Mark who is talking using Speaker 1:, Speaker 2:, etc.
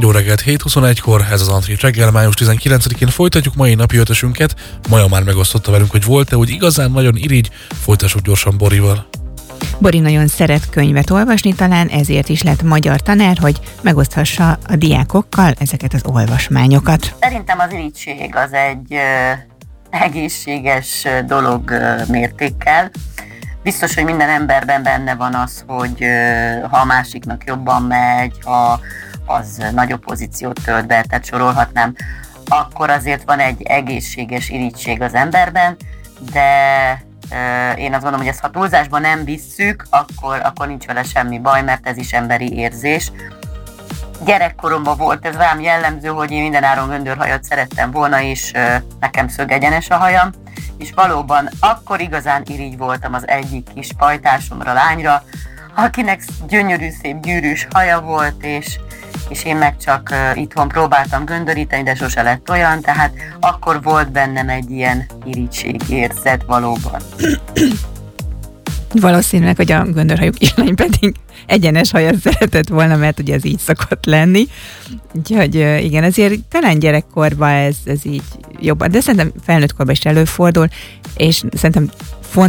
Speaker 1: Jó reggelt, 7:21-kor, ez az Antrit reggel, május 19-én folytatjuk mai napi ötösünket. Maja már megosztotta velünk, hogy volt-e úgy igazán nagyon irigy, folytassuk gyorsan Borival.
Speaker 2: Bori nagyon szeret könyvet olvasni, talán ezért is lett magyar tanár, hogy megoszthassa a diákokkal ezeket az olvasmányokat.
Speaker 3: Szerintem az irigység az egy egészséges dolog mértékkel. Biztos, hogy minden emberben benne van az, hogy ha a másiknak jobban megy, ha az nagyobb pozíciót tölt be, tehát sorolhatnám, akkor azért van egy egészséges irigység az emberben, de én azt gondolom, hogy ezt ha túlzásban nem visszük, akkor nincs vele semmi baj, mert ez is emberi érzés. Gyerekkoromban volt ez rám jellemző, hogy én mindenáron göndörhajat szerettem volna, és nekem szögegyenes a hajam, és valóban akkor igazán irigy voltam az egyik kis pajtásomra, lányra, akinek gyönyörű, szép gyűrűs haja volt, és én meg csak itthon próbáltam göndöríteni, de sose lett olyan, tehát akkor volt bennem egy ilyen irigységérzet valóban.
Speaker 2: Valószínűleg, hogy a göndörhajú kislány pedig egyenes hajat szeretett volna, mert ugye ez így szokott lenni. Úgyhogy igen, azért talán gyerekkorban ez így jobban, de szerintem felnőtt korban is előfordul, és szerintem